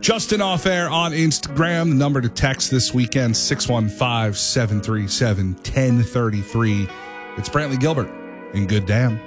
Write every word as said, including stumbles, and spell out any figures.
Justin Off Air on Instagram. The number to text this weekend, six one five, seven three seven, one zero three three. It's Brantley Gilbert in Good Damn.